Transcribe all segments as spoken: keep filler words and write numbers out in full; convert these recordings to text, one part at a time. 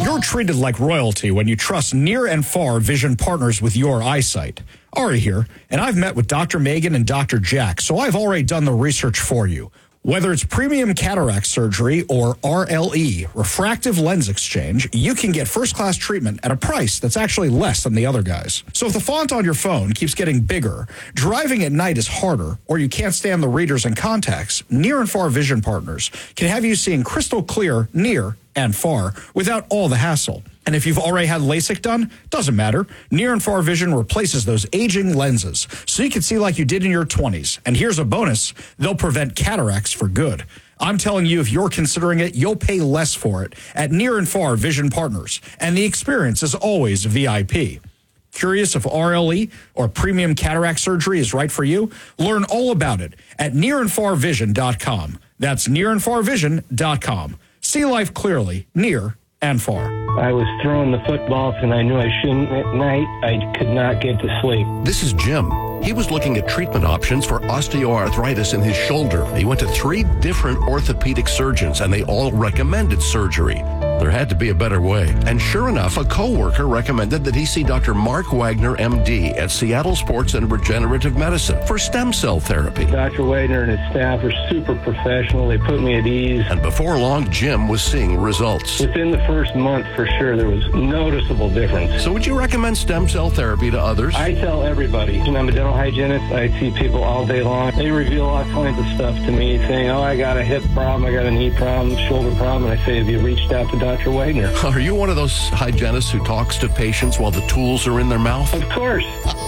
You're treated like royalty when you trust near and far vision partners with your eyesight. Ari here, and I've met with Doctor Megan and Doctor Jack, so I've already done the research for you. Whether it's premium cataract surgery or R L E, refractive lens exchange, you can get first-class treatment at a price that's actually less than the other guys. So if the font on your phone keeps getting bigger, driving at night is harder, or you can't stand the readers and contacts, Near and Far Vision Partners can have you seeing crystal clear near and far without all the hassle. And if you've already had LASIK done, doesn't matter. Near and Far Vision replaces those aging lenses so you can see like you did in your twenties. And here's a bonus. They'll prevent cataracts for good. I'm telling you, if you're considering it, you'll pay less for it at Near and Far Vision Partners. And the experience is always V I P. Curious if R L E or premium cataract surgery is right for you? Learn all about it at near and far vision dot com. That's near and far vision dot com. See life clearly, near and far. I was throwing the footballs and I knew I shouldn't at night. I could not get to sleep. This is Jim. He was looking at treatment options for osteoarthritis in his shoulder. He went to three different orthopedic surgeons and they all recommended surgery. There had to be a better way. And sure enough, a coworker recommended that he see Doctor Mark Wagner, M D, at Seattle Sports and Regenerative Medicine for stem cell therapy. Doctor Wagner and his staff are super professional. They put me at ease. And before long, Jim was seeing results. Within the first month, for sure, there was noticeable difference. So would you recommend stem cell therapy to others? I tell everybody. And I'm a dental hygienist. I see people all day long. They reveal all kinds of stuff to me, saying, oh, I got a hip problem, I got a knee problem, shoulder problem. And I say, have you reached out to Doctor Wagner? Are you one of those hygienists who talks to patients while the tools are in their mouth? Of course.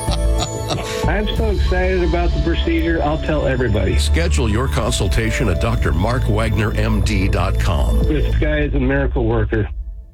I'm so excited about the procedure, I'll tell everybody. Schedule your consultation at D R Mark Wagner M D dot com. This guy is a miracle worker.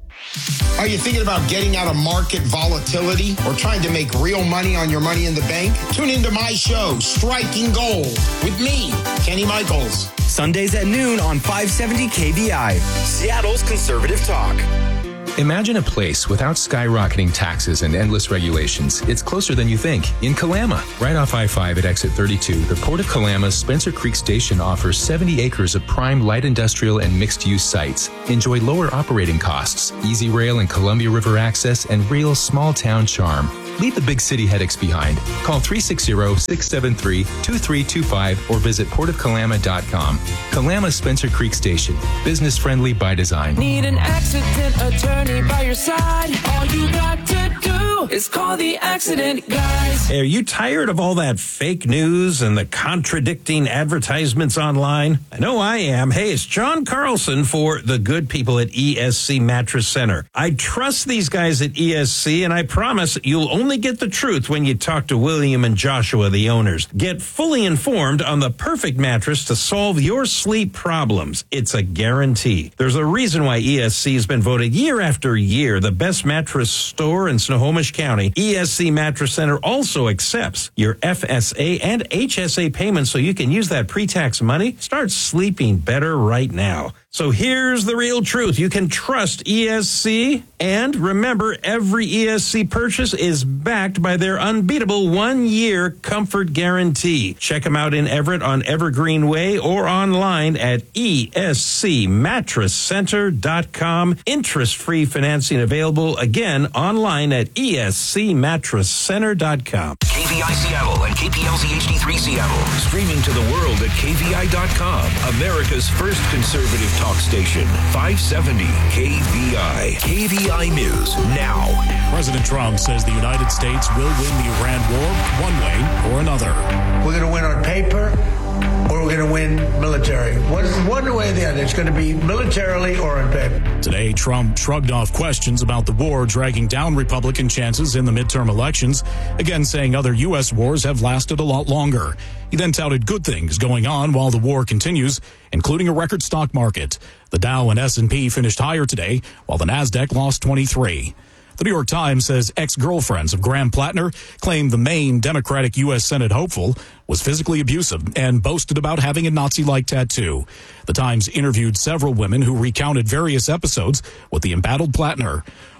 Are you thinking about getting out of market volatility or trying to make real money on your money in the bank? Tune into my show, Striking Gold, with me, Kenny Michaels. Sundays at noon on five seventy K V I, Seattle's Conservative Talk. Imagine a place without skyrocketing taxes and endless regulations. It's closer than you think. In Kalama, right off I five at exit thirty-two, the Port of Kalama's Spencer Creek Station offers seventy acres of prime light industrial and mixed-use sites. Enjoy lower operating costs, easy rail and Columbia River access, and real small-town charm. Leave the big city headaches behind. Call three six zero, six seven three, two three two five or visit port of kalama dot com. Kalama Spencer Creek Station. Business-friendly by design. Need an accident attorney by your side? All you got to do is call the accident guys. Hey, are you tired of all that fake news and the contradicting advertisements online? I know I am. Hey, it's John Carlson for the good people at E S C Mattress Center. I trust these guys at E S C, and I promise you'll only get the truth when you talk to William and Joshua, the owners. Get fully informed on the perfect mattress to solve your sleep problems. It's a guarantee. There's a reason why E S C has been voted year after year the best mattress store in Snohomish County. E S C Mattress Center also accepts your F S A and H S A payments so you can use that pre-tax money. Start sleeping better right now. So here's the real truth. You can trust E S C, and remember, every E S C purchase is backed by their unbeatable one-year comfort guarantee. Check them out in Everett on Evergreen Way or online at E S C mattress center dot com. Interest-free financing available, again, online at E S C mattress center dot com. K V I Seattle and K P L Z H D three Seattle. Streaming to the world at K V I dot com. America's first conservative talk station. five seventy K V I. K V I News now. President Trump says the United States will win the Iran war one way or another. We're going to win on paper or we're going to win military. One, one way or the other. It's going to be militarily or on paper. Today, Trump shrugged off questions about the war dragging down Republican chances in the midterm elections, again saying other U S wars have lasted a lot longer. He then touted good things going on while the war continues, including a record stock market. The Dow and S and P finished higher today, while the Nasdaq lost twenty-three. The New York Times says ex-girlfriends of Graham Plattner claimed the Maine Democratic U S Senate hopeful was physically abusive and boasted about having a Nazi-like tattoo. The Times interviewed several women who recounted various episodes with the embattled Plattner.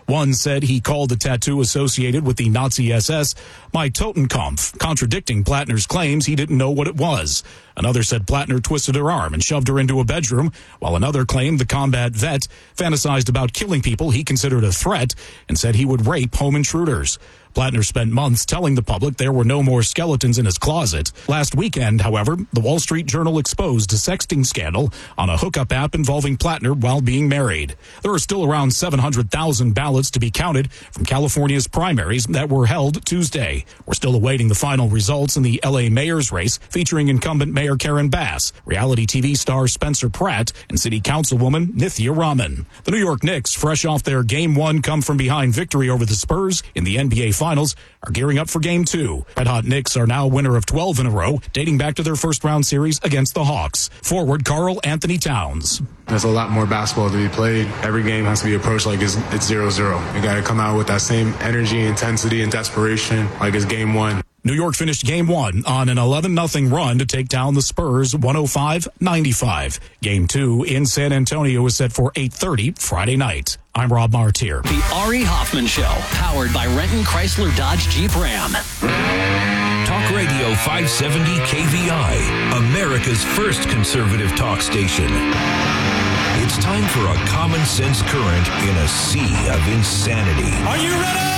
One said he called the tattoo associated with the Nazi S S my Totenkampf, contradicting Plattner's claims he didn't know what it was. Another said Plattner twisted her arm and shoved her into a bedroom, while another claimed the combat vet fantasized about killing people he considered a threat and said he would rape home intruders. Plattner spent months telling the public there were no more skeletons in his closet. Last weekend, however, the Wall Street Journal exposed a sexting scandal on a hookup app involving Plattner while being married. There are still around seven hundred thousand ballots to be counted from California's primaries that were held Tuesday. We're still awaiting the final results in the L A mayor's race featuring incumbent Mayor Karen Bass, reality T V star Spencer Pratt, and city councilwoman Nithya Raman. The New York Knicks, fresh off their Game one come-from-behind victory over the Spurs in the N B A Finals, are gearing up for Game two. Red Hot Knicks are now winner of twelve in a row, dating back to their first-round series against the Hawks. Forward Karl Anthony Towns. There's a lot more basketball to be played. Every game has to be approached like it's it's zero zero. You got to come out with that same energy, intensity, and desperation like it's Game one. New York finished Game one on an eleven nothing run to take down the Spurs one oh five ninety-five. Game two in San Antonio is set for eight thirty Friday night. I'm Rob Martier. The Ari Hoffman Show, powered by Renton Chrysler Dodge Jeep Ram. Talk Radio five seventy K V I, America's first conservative talk station. It's time for a common sense current in a sea of insanity. Are you ready?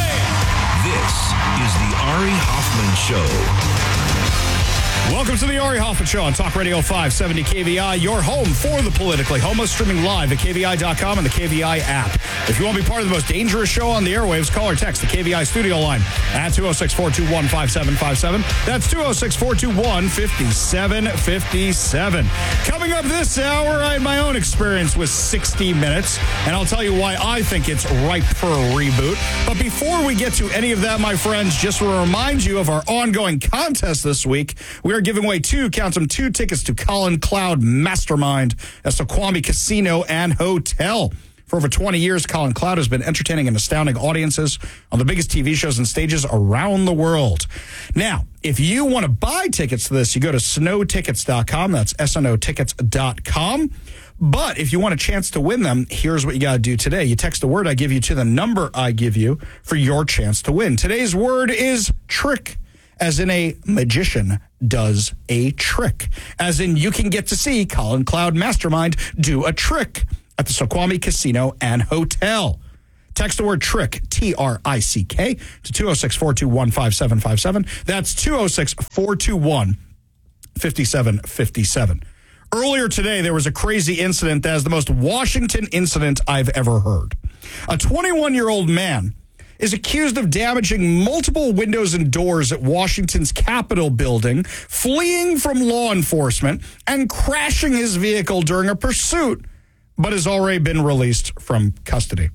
This is the Ari Hoffman Show. Welcome to the Ari Hoffman Show on Talk Radio five seventy K V I, your home for the politically homeless, streaming live at K V I dot com and the K V I app. If you want to be part of the most dangerous show on the airwaves, call or text the K V I studio line at two oh six, four two one, five seven five seven. That's two oh six, four two one, five seven five seven. Coming up this hour, I had my own experience with sixty minutes, and I'll tell you why I think it's ripe for a reboot. But before we get to any of that, my friends, just to remind you of our ongoing contest this week, we are giving away two, count them, two tickets to Colin Cloud Mastermind at Snoqualmie Casino and Hotel. For over twenty years, Colin Cloud has been entertaining and astounding audiences on the biggest T V shows and stages around the world. Now, if you want to buy tickets to this, you go to snow tickets dot com. That's S N O tickets dot com. But if you want a chance to win them, here's what you got to do today. You text the word I give you to the number I give you for your chance to win. Today's word is trick, as in a magician does a trick. As in, you can get to see Colin Cloud Mastermind do a trick at the Snoqualmie Casino and Hotel. Text the word trick, T R I C K, to two oh six, four two one, five seven five seven. That's two oh six, four two one, five seven five seven. Earlier today, there was a crazy incident that is the most Washington incident I've ever heard. A twenty-one-year-old man is accused of damaging multiple windows and doors at Washington's Capitol building, fleeing from law enforcement, and crashing his vehicle during a pursuit, but has already been released from custody.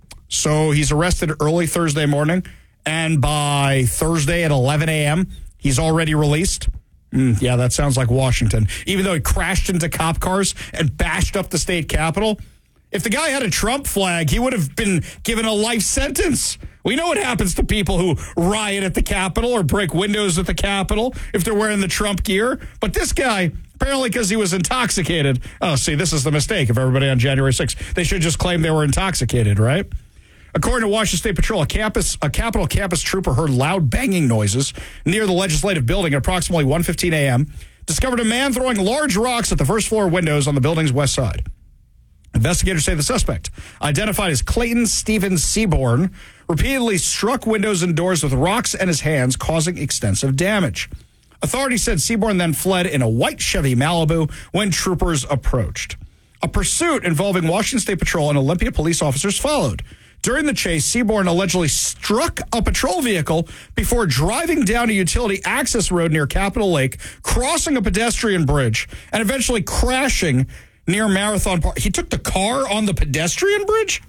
So he's arrested early Thursday morning, and by Thursday at eleven a.m., he's already released. Mm, yeah, that sounds like Washington. Even though he crashed into cop cars and bashed up the state capitol. If the guy had a Trump flag, he would have been given a life sentence. We know what happens to people who riot at the Capitol or break windows at the Capitol if they're wearing the Trump gear. But this guy, apparently because he was intoxicated. Oh, see, this is the mistake of everybody on January sixth. They should just claim they were intoxicated, right? According to Washington State Patrol, a campus, a Capitol campus trooper heard loud banging noises near the legislative building at approximately one fifteen a.m., discovered a man throwing large rocks at the first floor windows on the building's west side. Investigators say the suspect, identified as Clayton Stephen Seaborn, repeatedly struck windows and doors with rocks in his hands, causing extensive damage. Authorities said Seaborn then fled in a white Chevy Malibu when troopers approached. A pursuit involving Washington State Patrol and Olympia police officers followed. During the chase, Seaborn allegedly struck a patrol vehicle before driving down a utility access road near Capitol Lake, crossing a pedestrian bridge, and eventually crashing near Marathon Park. He took the car on the pedestrian bridge?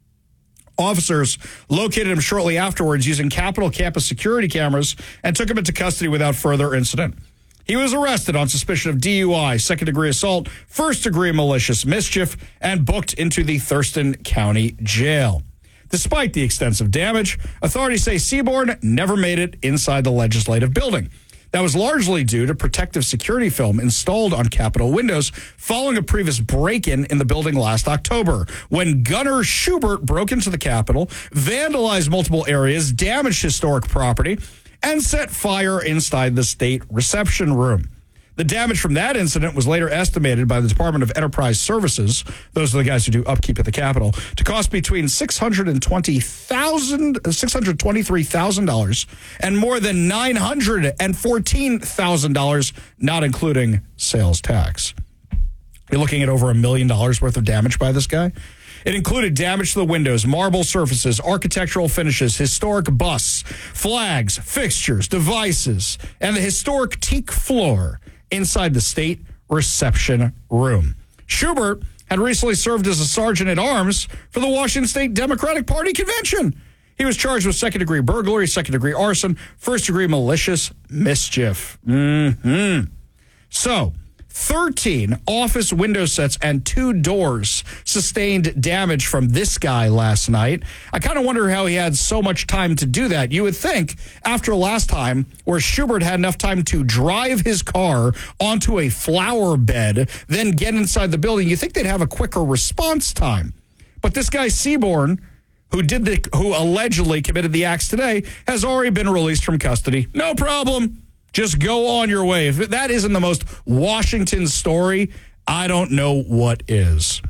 Officers located him shortly afterwards using Capitol campus security cameras and took him into custody without further incident. He was arrested on suspicion of D U I, second-degree assault, first-degree malicious mischief, and booked into the Thurston County Jail. Despite the extensive damage, authorities say Seaborn never made it inside the legislative building. That was largely due to protective security film installed on Capitol windows following a previous break-in in the building last October, when Gunnar Schubert broke into the Capitol, vandalized multiple areas, damaged historic property, and set fire inside the state reception room. The damage from that incident was later estimated by the Department of Enterprise Services, those are the guys who do upkeep at the Capitol, to cost between six hundred twenty thousand dollars, six hundred twenty-three thousand dollars and more than nine hundred fourteen thousand dollars, not including sales tax. You're looking at over a million dollars worth of damage by this guy. It included damage to the windows, marble surfaces, architectural finishes, historic busts, flags, fixtures, devices, and the historic teak floor inside the state reception room. Schubert had recently served as a sergeant at arms for the Washington State Democratic Party convention. He was charged with second-degree burglary, second-degree arson, first-degree malicious mischief. Mm-hmm. So, thirteen office window sets and two doors sustained damage from this guy last night. I kind of wonder how he had so much time to do that. You would think after last time where Schubert had enough time to drive his car onto a flower bed, then get inside the building, you think they'd have a quicker response time. But this guy Seaborn, who did the, who allegedly committed the acts today, has already been released from custody. No problem. Just go on your way. If that isn't the most Washington story, I don't know what is.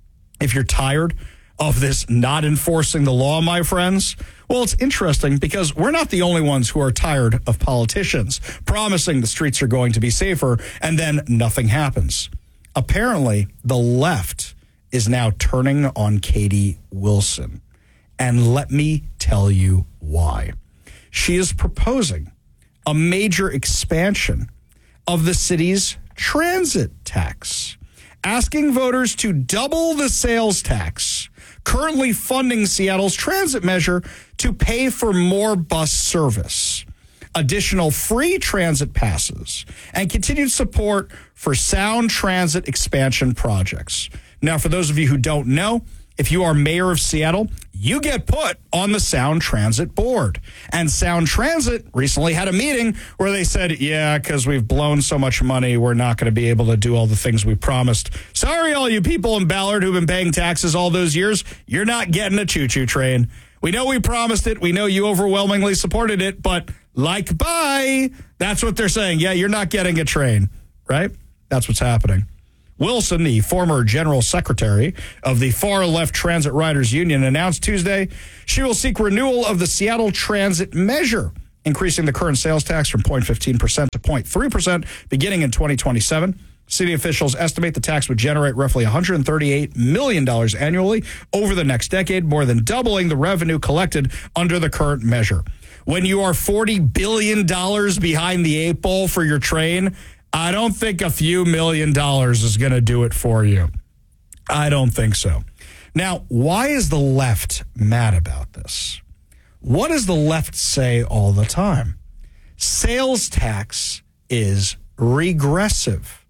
If you're tired of this not enforcing the law, my friends, well, it's interesting because we're not the only ones who are tired of politicians promising the streets are going to be safer and then nothing happens. Apparently, the left is now turning on Katie Wilson. And let me tell you why. She is proposing a major expansion of the city's transit tax, asking voters to double the sales tax, currently funding Seattle's transit measure to pay for more bus service, additional free transit passes, and continued support for sound transit expansion projects. Now, for those of you who don't know, if you are mayor of Seattle, you get put on the Sound Transit Board. And Sound Transit recently had a meeting where they said, yeah, because we've blown so much money, we're not going to be able to do all the things we promised. Sorry, all you people in Ballard who've been paying taxes all those years, you're not getting a choo-choo train. We know we promised it. We know you overwhelmingly supported it, but like, bye. That's what they're saying. Yeah, you're not getting a train, right? That's what's happening. Wilson, the former general secretary of the far-left Transit Riders Union, announced Tuesday she will seek renewal of the Seattle Transit Measure, increasing the current sales tax from zero point one five percent to zero point three percent beginning in twenty twenty-seven. City officials estimate the tax would generate roughly one hundred thirty-eight million dollars annually over the next decade, more than doubling the revenue collected under the current measure. When you are forty billion dollars behind the eight ball for your train, I don't think a few million dollars is going to do it for you. I don't think so. Now, why is the left mad about this? What does the left say all the time? Sales tax is regressive.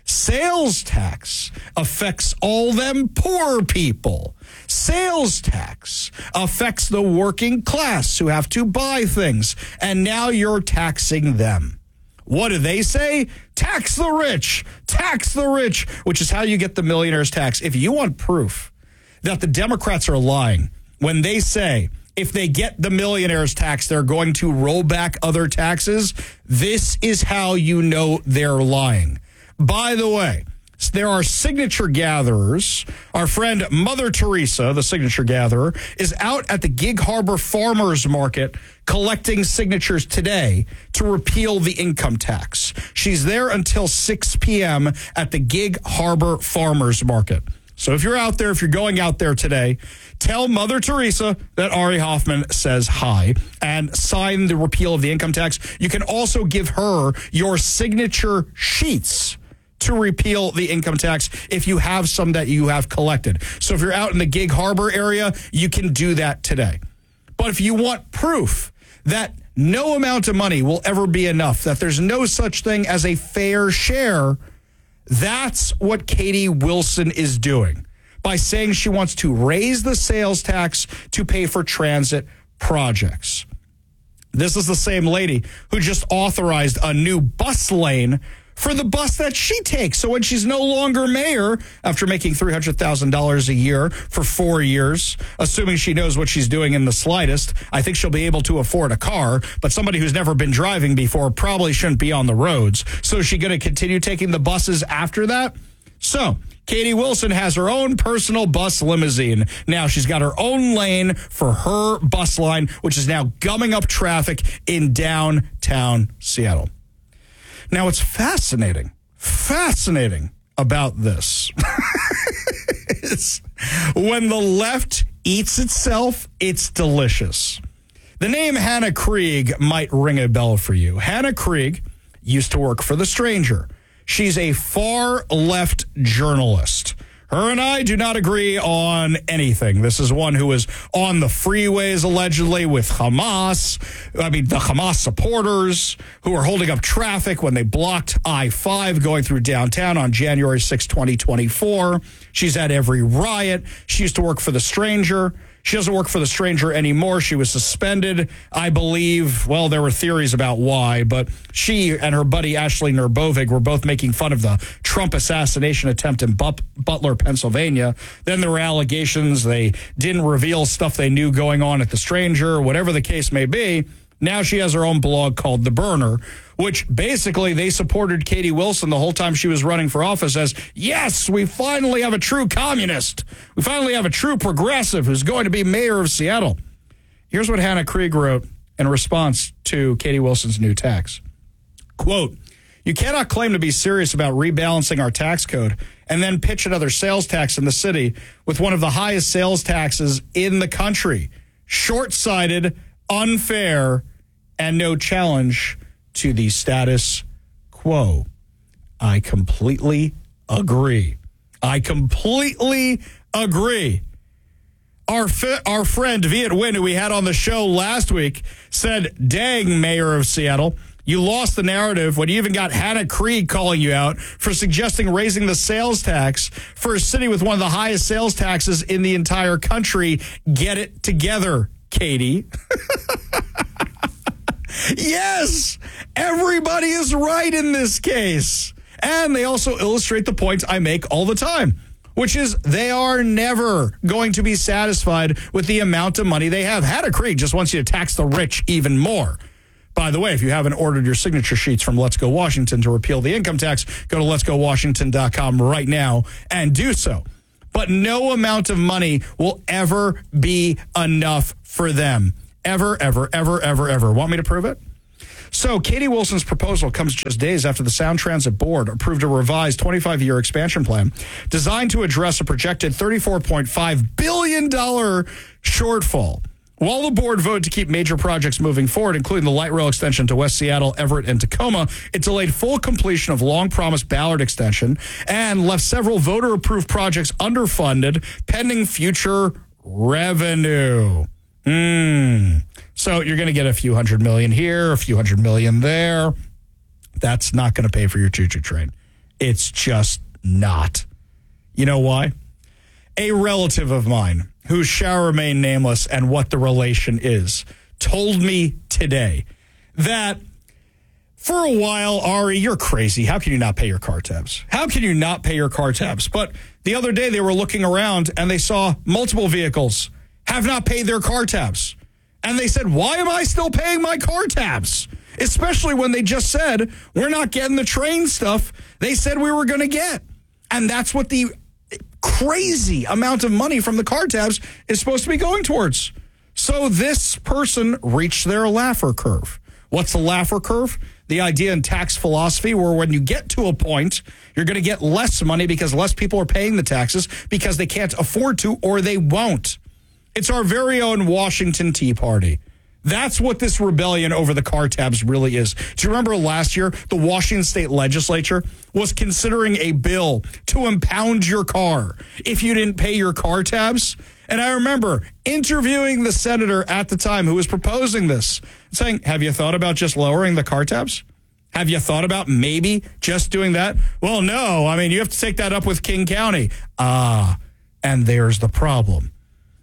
Sales tax affects all them poor people. Sales tax affects the working class who have to buy things, and now you're taxing them. What do they say? Tax the rich, tax the rich, which is how you get the millionaire's tax. If you want proof that the Democrats are lying when they say if they get the millionaire's tax, they're going to roll back other taxes, this is how you know they're lying. By the way, there are signature gatherers. Our friend Mother Teresa, the signature gatherer, is out at the Gig Harbor Farmers Market collecting signatures today to repeal the income tax. She's there until six p.m. at the Gig Harbor Farmers Market. So if you're out there, if you're going out there today, tell Mother Teresa that Ari Hoffman says hi and sign the repeal of the income tax. You can also give her your signature sheets to repeal the income tax if you have some that you have collected. So if you're out in the Gig Harbor area, you can do that today. But if you want proof that no amount of money will ever be enough, that there's no such thing as a fair share, that's what Katie Wilson is doing by saying she wants to raise the sales tax to pay for transit projects. This is the same lady who just authorized a new bus lane for the bus that she takes. So when she's no longer mayor, after making three hundred thousand dollars a year for four years, assuming she knows what she's doing in the slightest, I think she'll be able to afford a car. But somebody who's never been driving before probably shouldn't be on the roads. So is she going to continue taking the buses after that? So Katie Wilson has her own personal bus limousine. Now she's got her own lane for her bus line, which is now gumming up traffic in downtown Seattle. Now, what's fascinating, fascinating about this is when the left eats itself, it's delicious. The name Hannah Krieg might ring a bell for you. Hannah Krieg used to work for The Stranger. She's a far left journalist. Her and I do not agree on anything. This is one who was on the freeways, allegedly, with Hamas. I mean, the Hamas supporters who were holding up traffic when they blocked I five going through downtown on January sixth, twenty twenty-four. She's at every riot. She used to work for The Stranger. She doesn't work for The Stranger anymore. She was suspended, I believe. Well, there were theories about why, but she and her buddy Ashley Nurbovig were both making fun of the Trump assassination attempt in But- Butler, Pennsylvania. Then there were allegations they didn't reveal stuff they knew going on at The Stranger, whatever the case may be. Now she has her own blog called The Burner, which basically they supported Katie Wilson the whole time she was running for office as, yes, we finally have a true communist. We finally have a true progressive who's going to be mayor of Seattle. Here's what Hannah Krieg wrote in response to Katie Wilson's new tax. Quote, you cannot claim to be serious about rebalancing our tax code and then pitch another sales tax in the city with one of the highest sales taxes in the country. Short-sighted, unfair, and no challenge to the status quo. I completely agree. I completely agree. Our fi- our friend Viet Nguyen, who we had on the show last week, said, dang, Mayor of Seattle, you lost the narrative when you even got Hannah Krieg calling you out for suggesting raising the sales tax for a city with one of the highest sales taxes in the entire country. Get it together, Katie. Yes, everybody is right in this case. And they also illustrate the points I make all the time, which is they are never going to be satisfied with the amount of money they have. Hannah Krieg just wants you to tax the rich even more. By the way, if you haven't ordered your signature sheets from Let's Go Washington to repeal the income tax, go to lets go washington dot com right now and do so. But no amount of money will ever be enough for them. Ever, ever, ever, ever, ever. Want me to prove it? So Katie Wilson's proposal comes just days after the Sound Transit Board approved a revised twenty-five year expansion plan designed to address a projected thirty-four point five billion dollars shortfall. While the board voted to keep major projects moving forward, including the light rail extension to West Seattle, Everett, and Tacoma, it delayed full completion of long-promised Ballard extension and left several voter-approved projects underfunded pending future revenue. Hmm. So you're going to get a few hundred million here, a few hundred million there. That's not going to pay for your choo-choo train. It's just not. You know why? A relative of mine, who shall remain nameless and what the relation is, told me today that for a while, Ari, you're crazy. How can you not pay your car tabs? How can you not pay your car tabs? But the other day they were looking around and they saw multiple vehicles have not paid their car tabs. And they said, why am I still paying my car tabs? Especially when they just said, we're not getting the train stuff they said we were going to get. And that's what the crazy amount of money from the car tabs is supposed to be going towards. So this person reached their Laffer curve. What's the Laffer curve? The idea in tax philosophy where when you get to a point, you're going to get less money because less people are paying the taxes because they can't afford to or they won't. It's our very own Washington Tea Party. That's what this rebellion over the car tabs really is. Do you remember last year, the Washington State Legislature was considering a bill to impound your car if you didn't pay your car tabs? And I remember interviewing the senator at the time who was proposing this, saying, have you thought about just lowering the car tabs? Have you thought about maybe just doing that? Well, no. I mean, you have to take that up with King County. Ah, and there's the problem.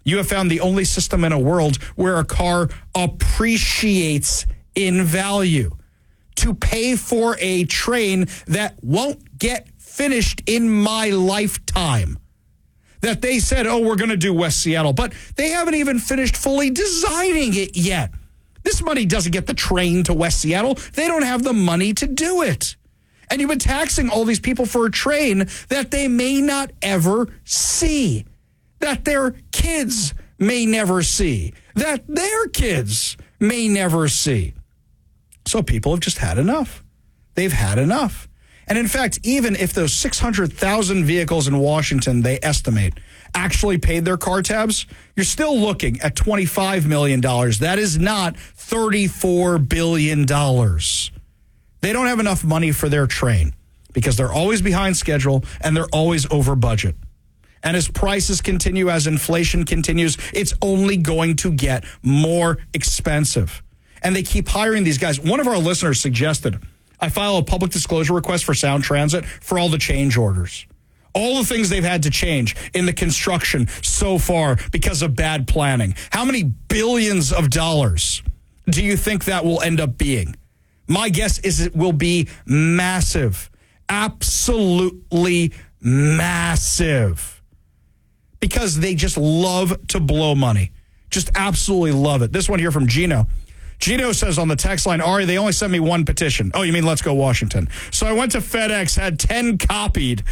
You have found the only system in a world where a car appreciates in value to pay for a train that won't get finished in my lifetime. That they said, oh, we're going to do West Seattle, but they haven't even finished fully designing it yet. This money doesn't get the train to West Seattle. They don't have the money to do it. And you've been taxing all these people for a train that they may not ever see, that their kids may never see, that their kids may never see. So people have just had enough. They've had enough. And in fact, even if those six hundred thousand vehicles in Washington, they estimate, actually paid their car tabs, you're still looking at twenty-five million dollars. That is not thirty-four billion dollars. They don't have enough money for their train because they're always behind schedule and they're always over budget. And as prices continue, as inflation continues, it's only going to get more expensive. And they keep hiring these guys. One of our listeners suggested I file a public disclosure request for Sound Transit for all the change orders. All the things they've had to change in the construction so far because of bad planning. How many billions of dollars do you think that will end up being? My guess is it will be massive. Absolutely massive. Because they just love to blow money. Just absolutely love it. This one here from Gino. Gino says on the text line, Ari, they only sent me one petition. Oh, you mean Let's Go Washington. So I went to FedEx, had ten copied.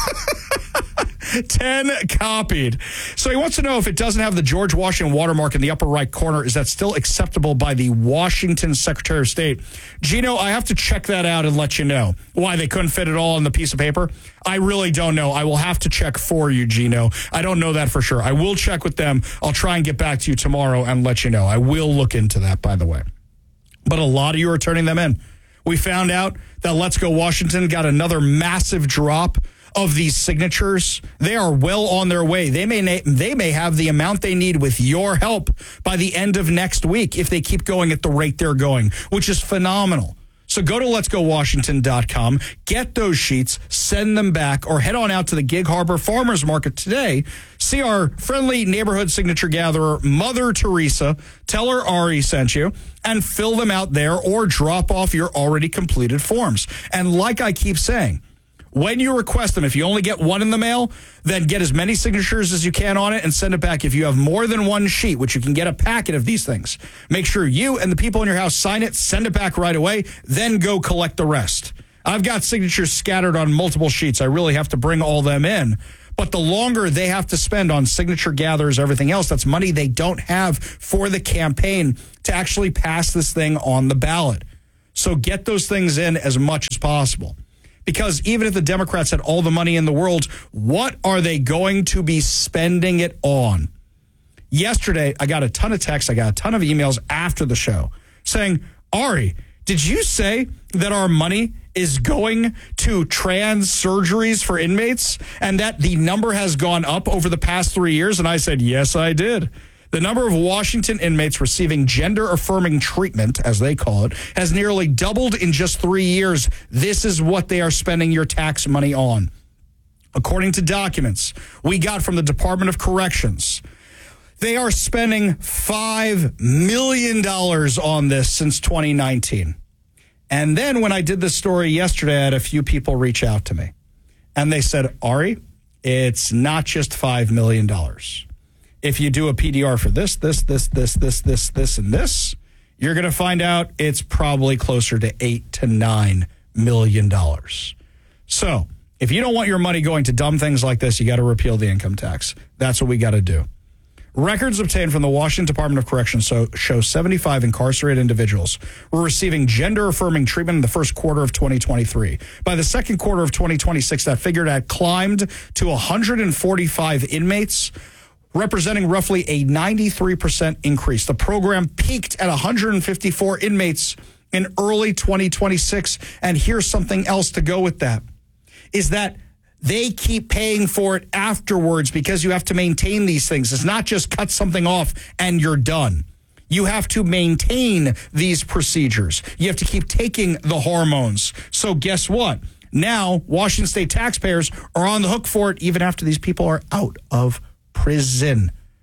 ten copied. So he wants to know if it doesn't have the George Washington watermark in the upper right corner, is that still acceptable by the Washington Secretary of State? Gino, I have to check that out and let you know why they couldn't fit it all on the piece of paper. I really don't know. I will have to check for you, Gino. I don't know that for sure. I will check with them. I'll try and get back to you tomorrow and let you know. I will look into that, by the way. But a lot of you are turning them in. We found out that Let's Go Washington got another massive drop of these signatures. They are well on their way. They may na- they may have the amount they need with your help by the end of next week if they keep going at the rate they're going, which is phenomenal. So go to lets go washington dot com, get those sheets, send them back, or head on out to the Gig Harbor Farmers Market today. See our friendly neighborhood signature gatherer, Mother Teresa. Tell her Ari sent you, and fill them out there or drop off your already completed forms. And like I keep saying, when you request them, if you only get one in the mail, then get as many signatures as you can on it and send it back. If you have more than one sheet, which you can get a packet of these things, make sure you and the people in your house sign it, send it back right away, then go collect the rest. I've got signatures scattered on multiple sheets. I really have to bring all them in. But the longer they have to spend on signature gatherers, everything else, that's money they don't have for the campaign to actually pass this thing on the ballot. So get those things in as much as possible. Because even if the Democrats had all the money in the world, what are they going to be spending it on? Yesterday, I got a ton of texts. I got a ton of emails after the show saying, Ari, did you say that our money is going to trans surgeries for inmates and that the number has gone up over the past three years? And I said, yes, I did. The number of Washington inmates receiving gender-affirming treatment, as they call it, has nearly doubled in just three years. This is what they are spending your tax money on. According to documents we got from the Department of Corrections, they are spending five million dollars on this since twenty nineteen. And then when I did this story yesterday, I had a few people reach out to me. And they said, Ari, it's not just five million dollars. If you do a P D R for this, this, this, this, this, this, this, and this, you're going to find out it's probably closer to eight to nine million dollars. So if you don't want your money going to dumb things like this, you got to repeal the income tax. That's what we got to do. Records obtained from the Washington Department of Corrections so, show seventy-five incarcerated individuals were receiving gender-affirming treatment in the first quarter of twenty twenty-three. By the second quarter of twenty twenty-six, that figure had climbed to one hundred forty-five inmates, representing roughly a ninety-three percent increase. The program peaked at one hundred fifty-four inmates in early twenty twenty-six. And here's something else to go with that, is that they keep paying for it afterwards because you have to maintain these things. It's not just cut something off and you're done. You have to maintain these procedures. You have to keep taking the hormones. So guess what? Now, Washington State taxpayers are on the hook for it even after these people are out of prison.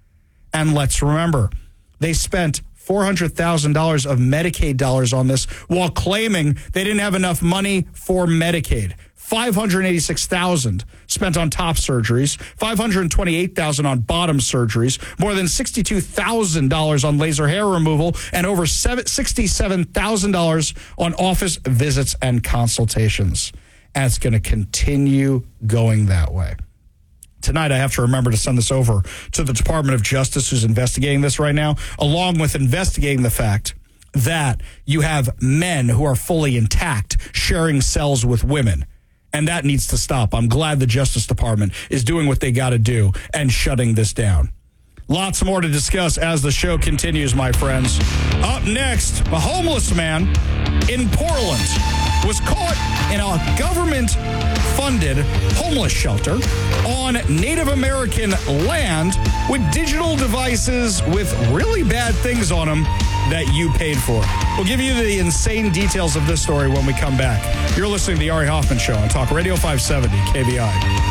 And let's remember, they spent four hundred thousand dollars of Medicaid dollars on this while claiming they didn't have enough money for Medicaid. five hundred eighty-six thousand dollars spent on top surgeries, five hundred twenty-eight thousand dollars on bottom surgeries, more than sixty-two thousand dollars on laser hair removal, and over sixty-seven thousand dollars on office visits and consultations. And it's going to continue going that way. Tonight, I have to remember to send this over to the Department of Justice, who's investigating this right now, along with investigating the fact that you have men who are fully intact sharing cells with women. And that needs to stop. I'm glad the Justice Department is doing what they got to do and shutting this down. Lots more to discuss as the show continues, my friends. Up next, a homeless man in Portland was caught in a government-funded homeless shelter on Native American land with digital devices with really bad things on them that you paid for. We'll give you the insane details of this story when we come back. You're listening to The Ari Hoffman Show on Talk Radio five seventy K V I.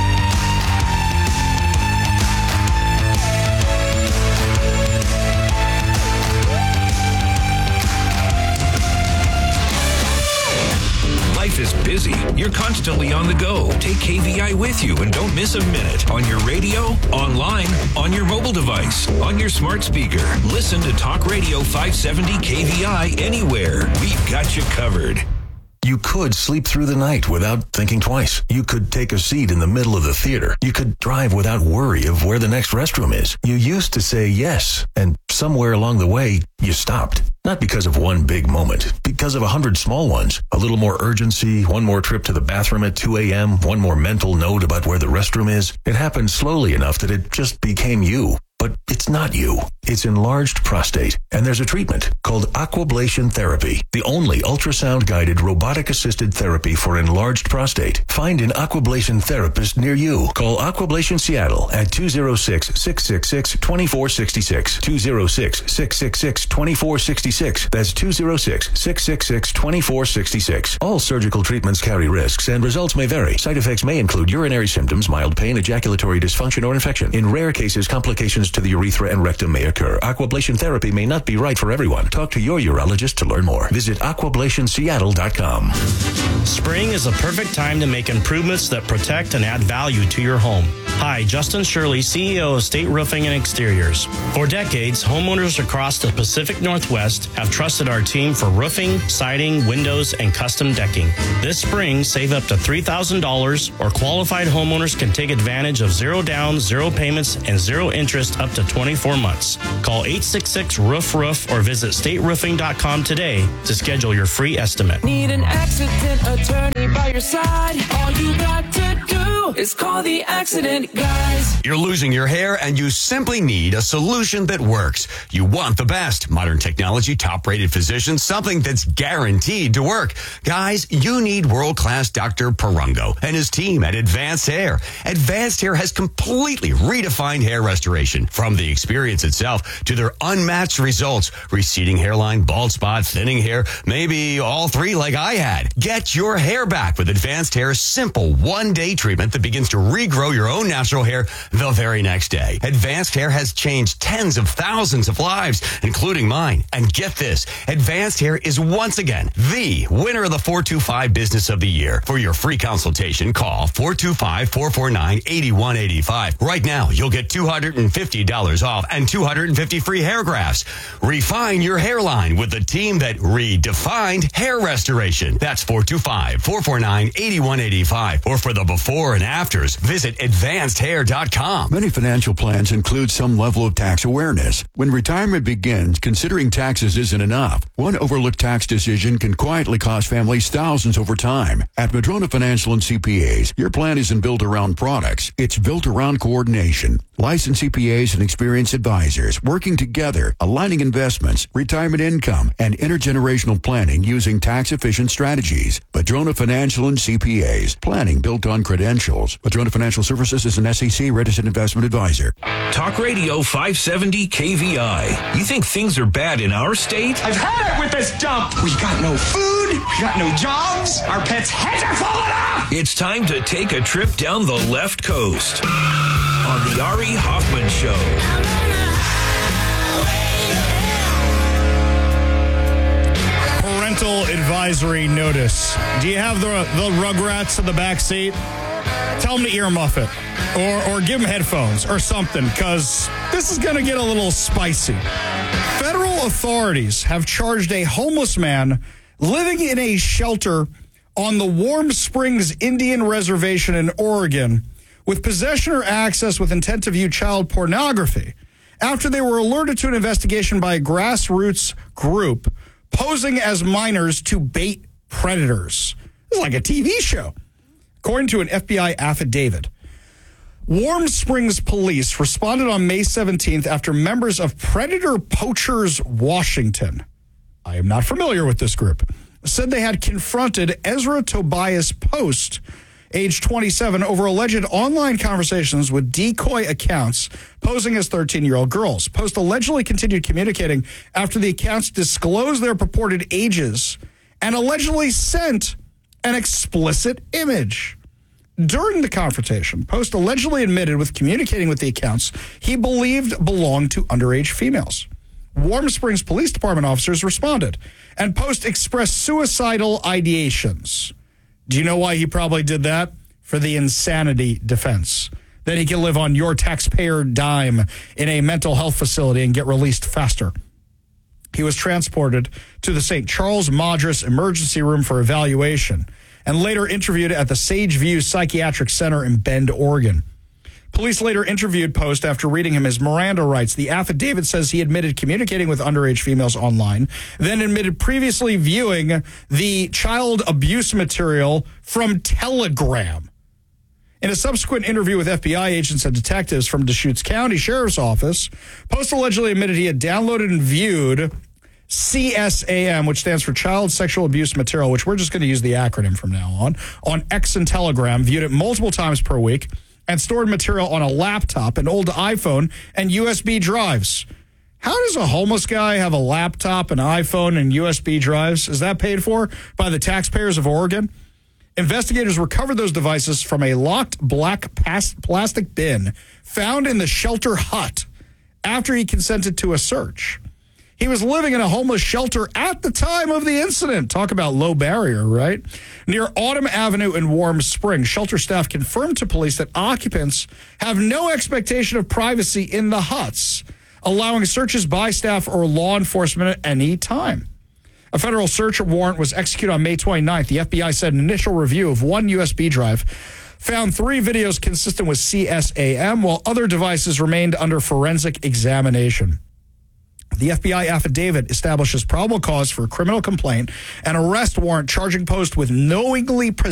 Life is busy. You're constantly on the go. Take K V I with you and don't miss a minute. On your radio, online, on your mobile device, on your smart speaker. Listen to Talk Radio five seventy K V I anywhere. We've got you covered. You could sleep through the night without thinking twice. You could take a seat in the middle of the theater. You could drive without worry of where the next restroom is. You used to say yes, and somewhere along the way, you stopped. Not because of one big moment, because of a hundred small ones. A little more urgency, one more trip to the bathroom at two a.m., one more mental note about where the restroom is. It happened slowly enough that it just became you. But it's not you. It's enlarged prostate. And there's a treatment called Aquablation Therapy, the only ultrasound-guided robotic-assisted therapy for enlarged prostate. Find an Aquablation therapist near you. Call Aquablation Seattle at two oh six, six six six, two four six six, two oh six, six six six, two four six six. That's two oh six, six six six, two four six six. All surgical treatments carry risks and results may vary. Side effects may include urinary symptoms, mild pain, ejaculatory dysfunction, or infection. In rare cases, complications to the urethra and rectum may occur. Aquablation therapy may not be right for everyone. Talk to your urologist to learn more. Visit aquablation seattle dot com. Spring is a perfect time to make improvements that protect and add value to your home. Hi, Justin Shirley, C E O of State Roofing and Exteriors. For decades, homeowners across the Pacific Northwest have trusted our team for roofing, siding, windows, and custom decking. This spring, save up to three thousand dollars, or qualified homeowners can take advantage of zero down, zero payments, and zero interest up to twenty-four months. Call eight six six, roof roof or visit state roofing dot com today to schedule your free estimate. Need an accident attorney by your side? All you got to do is call the accident guys. You're losing your hair and you simply need a solution that works. You want the best. Modern technology, top-rated physicians, something that's guaranteed to work. Guys, you need world-class Doctor Perungo and his team at Advanced Hair. Advanced Hair has completely redefined hair restoration. From the experience itself to their unmatched results. Receding hairline, bald spot, thinning hair, maybe all three like I had. Get your hair back with Advanced Hair's simple one-day treatment that begins to regrow your own natural hair the very next day. Advanced Hair has changed tens of thousands of lives, including mine. And get this, Advanced Hair is once again the winner of the four two five Business of the Year. For your free consultation, call four two five, four four nine, eight one eight five. Right now, you'll get two hundred fifty dollars off and two hundred fifty free hair grafts. Refine your hairline with the team that redefined hair restoration. That's four two five, four four nine, eight one eight five. Or for the before and afters, visit advanced hair dot com. Many financial plans include some level of tax awareness. When retirement begins, considering taxes isn't enough. One overlooked tax decision can quietly cost families thousands over time. At Madrona Financial and C P As, your plan isn't built around products. It's built around coordination. Licensed C P As and experienced advisors working together, aligning investments, retirement income, and intergenerational planning using tax-efficient strategies. Madrona Financial and C P As. Planning built on credentials. Madrona Financial Services is an S E C registered investment advisor. Talk Radio five seventy K V I. You think things are bad in our state? I've had it with this dump. We got no food. We got no jobs. Our pets' heads are falling off. It's time to take a trip down the left coast on the Ari Hoffman Show. advisory notice. Do you have the, the Rugrats in the back seat? Tell them to earmuff it or, or give them headphones or something, because this is going to get a little spicy. Federal authorities have charged a homeless man living in a shelter on the Warm Springs Indian Reservation in Oregon with possession or access with intent to view child pornography after they were alerted to an investigation by a grassroots group posing as minors to bait predators. It's like a T V show. According to an F B I affidavit, Warm Springs police responded on May seventeenth after members of Predator Poachers Washington, I am not familiar with this group, said they had confronted Ezra Tobias Post, age twenty-seven, over alleged online conversations with decoy accounts posing as thirteen-year-old girls. Post allegedly continued communicating after the accounts disclosed their purported ages and allegedly sent an explicit image. During the confrontation, Post allegedly admitted with communicating with the accounts he believed belonged to underage females. Warm Springs Police Department officers responded, and Post expressed suicidal ideations. Do you know why he probably did that? For the insanity defense. That he can live on your taxpayer dime in a mental health facility and get released faster. He was transported to the Saint Charles Madras Emergency Room for evaluation and later interviewed at the Sage View Psychiatric Center in Bend, Oregon. Police later interviewed Post after reading him his Miranda rights. The affidavit says he admitted communicating with underage females online, then admitted previously viewing the child abuse material from Telegram. In a subsequent interview with F B I agents and detectives from Deschutes County Sheriff's Office, Post allegedly admitted he had downloaded and viewed C S A M, which stands for Child Sexual Abuse Material, which we're just going to use the acronym from now on, on X and Telegram, viewed it multiple times per week, and stored material on a laptop, an old iPhone, and U S B drives. How does a homeless guy have a laptop, an iPhone, and U S B drives? Is that paid for by the taxpayers of Oregon? Investigators recovered those devices from a locked black plastic bin found in the shelter hut after he consented to a search. He was living in a homeless shelter at the time of the incident. Talk about low barrier, right? Near Autumn Avenue in Warm Springs, shelter staff confirmed to police that occupants have no expectation of privacy in the huts, allowing searches by staff or law enforcement at any time. A federal search warrant was executed on May twenty-ninth. The F B I said an initial review of one U S B drive found three videos consistent with C S A M, while other devices remained under forensic examination. The F B I affidavit establishes probable cause for a criminal complaint and arrest warrant charging Post with knowingly